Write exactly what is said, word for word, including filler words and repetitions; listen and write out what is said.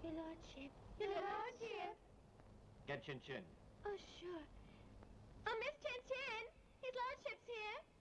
Your Lordship. Your Lordship. Get Chin Chin. Oh, sure. Oh, Miss Chin Chin. His Lordship's here.